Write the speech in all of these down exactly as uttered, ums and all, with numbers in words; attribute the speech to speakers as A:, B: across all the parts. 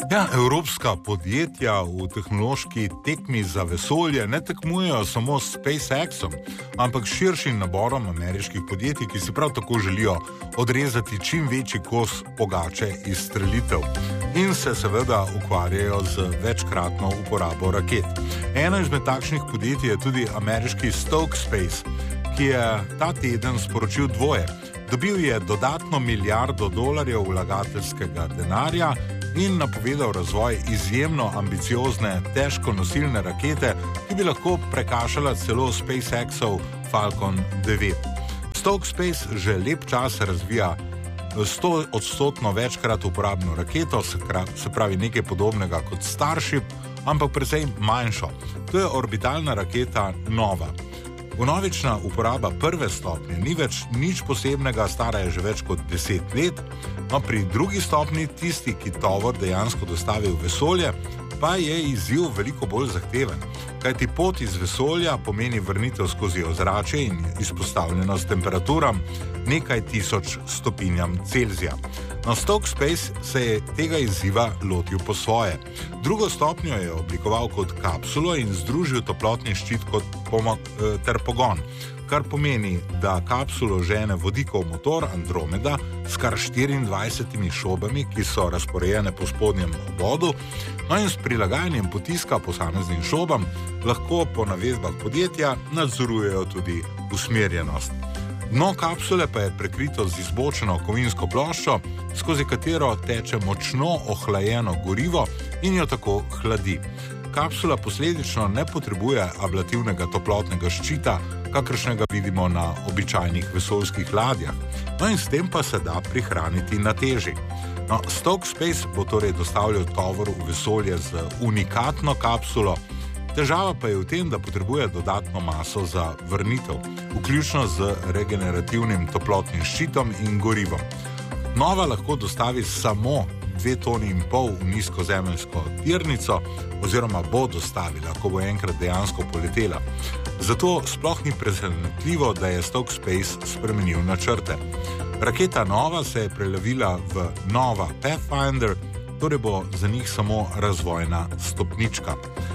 A: Ja, evropska podjetja v tehnološki tekmi za vesolje ne tekmujejo samo s SpaceXom, ampak širšim naborom ameriških podjetij, ki si prav tako želijo odrezati čim večji kos pogače iz strelitev in se seveda ukvarjajo z večkratno uporabo raket. Eno izmed takšnih podjetij je tudi ameriški Stoke Space, ki je ta teden sporočil dvoje. Dobil je dodatno milijardo dolarjev vlagateljskega denarja in napovedal razvoj izjemno ambiciozne, težko nosilne rakete, ki bi lahko prekašala celo SpaceXov Falcon devet. Stoke Space že lep čas razvija sto odstotno večkrat uporabno raketo, se pravi nekaj podobnega kot Starship, ampak precej manjšo. To je orbitalna raketa Nova. Vnovična uporaba prve stopnje ni več nič posebnega, stara je že več kot deset let, no pri drugi stopnji, tisti, ki tovor dejansko dostavi v vesolje, pa je izziv veliko bolj zahteven, kajti pot iz vesolja pomeni vrnitev skozi ozračje in izpostavljenost temperaturam nekaj tisoč stopinjam Celzija. No, Stoke Space se je tega izziva lotil po svoje. Drugo stopnjo je oblikoval kot kapsulo in združil toplotni ščit kot pomog, ter pogon, kar pomeni, da kapsulo žene vodikov motor Andromeda s kar štiriindvajsetimi šobami, ki so razporejene po spodnjem obodu, no in s prilagajanjem potiska posameznim šobam lahko po navedbah podjetja nadzorujejo tudi usmerjenost. Dno kapsule pa je prekrito z izbočeno kovinsko ploščo, skozi katero teče močno ohlajeno gorivo in jo tako hladi. Kapsula posledično ne potrebuje ablativnega toplotnega ščita, kakršnega vidimo na običajnih vesoljskih ladjah, no in s tem pa se da prihraniti na teži. No, Stoke Space bo torej dostavljal tovor v vesolje z unikatno kapsulo, težava pa je v tem, da potrebuje dodatno maso za vrnitev, vključno z regenerativnim toplotnim ščitom in gorivom. Nova lahko dostavi samo dve toni in pol v nizkozemeljsko tirnico, oziroma bo dostavila, ko bo enkrat dejansko poletela. Zato sploh ni presenetljivo, da je Stoke Space spremenil načrte. Raketa Nova se je prelevila v Nova Pathfinder, torej bo za njih samo razvojna stopnička.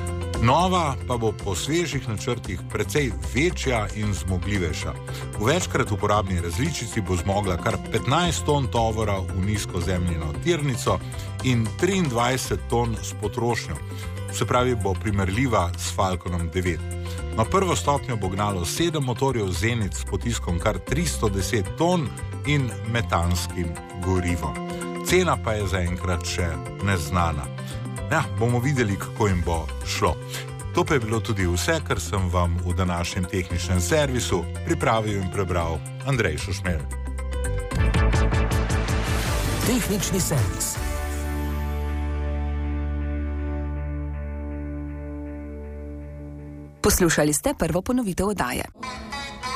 A: Nova pa bo po svežih načrtih precej večja in zmogljivejša. V večkrat uporabni različici bo zmogla kar petnajst ton tovora v nizkozemljino tirnico in triindvajset ton s potrošnjo. Se pravi, bo primerljiva s Falconom devet. Na prvo stopnjo bo gnalo sedem motorjev Zenit s potiskom kar tristo deset ton in metanskim gorivom. Cena pa je zaenkrat še neznana. Ja, bomo videli, kako jim bo šlo. To pa je bilo tudi vse, kar sem vam v današnjem tehničnem servisu pripravil in prebral Andrej Šušmelj.
B: Tehnični servis.
C: Poslušali ste prvo ponovitev oddaje.